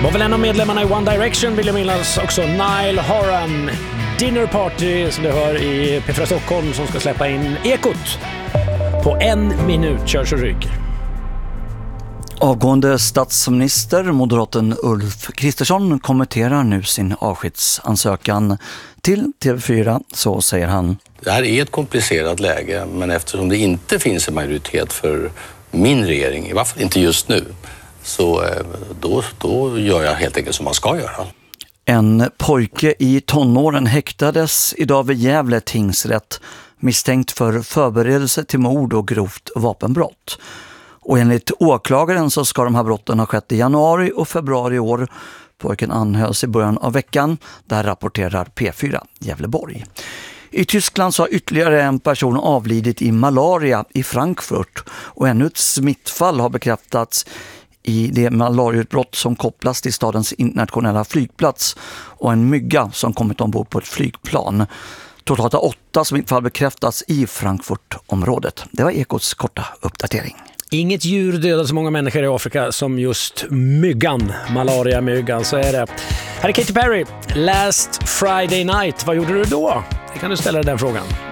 var väl en av medlemmarna i One Direction, vill jag minnas, också Niall Horan. Dinner Party som du hör i P4 Stockholm som ska släppa in Ekot på 1 minut. Kör så ryker. Avgående statsminister, moderaten Ulf Kristersson, kommenterar nu sin avskedsansökan till TV4. Så säger han: Det här är ett komplicerat läge, men eftersom det inte finns en majoritet för min regering, i varje fall inte just nu, så då gör jag helt enkelt som man ska göra. En pojke i tonåren häktades idag vid Gävle tingsrätt misstänkt för förberedelse till mord och grovt vapenbrott. Och enligt åklagaren så ska de här brotten ha skett i januari och februari i år. Pojken anhölls i början av veckan. Där rapporterar P4 Gävleborg. I Tyskland så har ytterligare en person avlidit i malaria i Frankfurt. Och ännu ett smittfall har bekräftats i det malariautbrott som kopplas till stadens internationella flygplats och en mygga som kommit ombord på ett flygplan. Totalt har 8 smittfall bekräftats i Frankfurtområdet. Det var Ekots korta uppdatering. Inget djur dödar så många människor i Afrika som just myggan, malaria-myggan, så är det. Här är Katy Perry, Last Friday Night. Vad gjorde du då? Det kan du ställa den frågan.